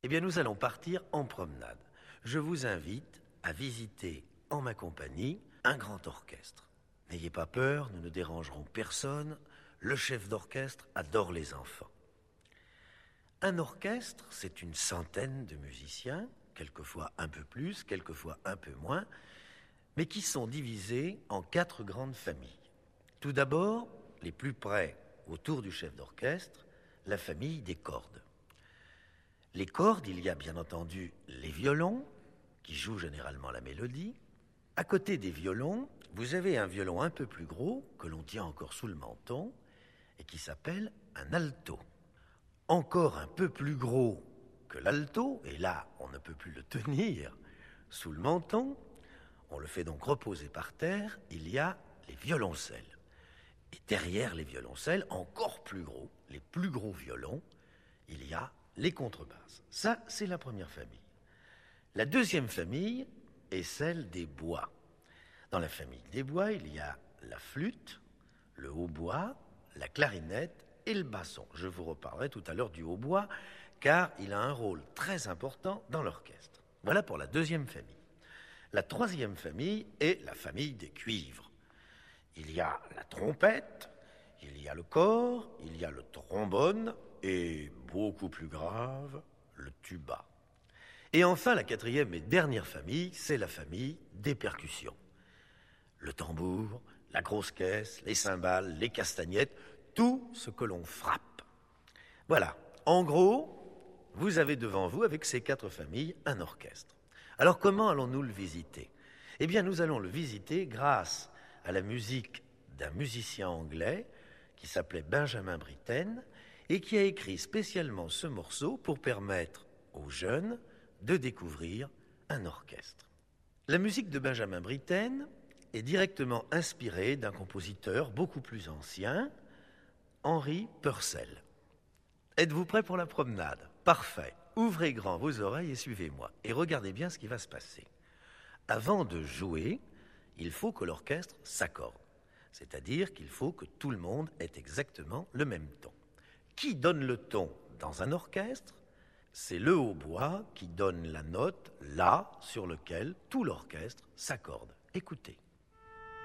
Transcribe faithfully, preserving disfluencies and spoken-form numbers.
Eh bien, nous allons partir en promenade. Je vous invite à visiter en ma compagnie un grand orchestre. N'ayez pas peur, nous ne dérangerons personne. Le chef d'orchestre adore les enfants. Un orchestre, c'est une centaine de musiciens, quelquefois un peu plus, quelquefois un peu moins, mais qui sont divisés en quatre grandes familles. Tout d'abord, les plus près autour du chef d'orchestre, la famille des cordes. Les cordes, il y a bien entendu les violons, qui jouent généralement la mélodie. À côté des violons, vous avez un violon un peu plus gros, que l'on tient encore sous le menton, et qui s'appelle un alto. Encore un peu plus gros que l'alto, et là, on ne peut plus le tenir sous le menton, on le fait donc reposer par terre, il y a les violoncelles. Et derrière les violoncelles, encore plus gros, les plus gros violons, il y a les contrebasses. Ça, c'est la première famille. La deuxième famille est celle des bois. Dans la famille des bois, il y a la flûte, le hautbois, la clarinette et le basson. Je vous reparlerai tout à l'heure du hautbois, car il a un rôle très important dans l'orchestre. Voilà pour la deuxième famille. La troisième famille est la famille des cuivres. Il y a la trompette, il y a le cor, il y a le trombone et, beaucoup plus grave, le tuba. Et enfin, la quatrième et dernière famille, c'est la famille des percussions. Le tambour, la grosse caisse, les cymbales, les castagnettes, tout ce que l'on frappe. Voilà, en gros, vous avez devant vous, avec ces quatre familles, un orchestre. Alors comment allons-nous le visiter ? Eh bien, nous allons le visiter grâce à la musique d'un musicien anglais qui s'appelait Benjamin Britten et qui a écrit spécialement ce morceau pour permettre aux jeunes de découvrir un orchestre. La musique de Benjamin Britten est directement inspirée d'un compositeur beaucoup plus ancien, Henry Purcell. Êtes-vous prêts pour la promenade ? Parfait. Ouvrez grand vos oreilles et suivez-moi. Et regardez bien ce qui va se passer. Avant de jouer, il faut que l'orchestre s'accorde. C'est-à-dire qu'il faut que tout le monde ait exactement le même ton. Qui donne le ton dans un orchestre ? C'est le hautbois qui donne la note La sur lequel tout l'orchestre s'accorde. Écoutez.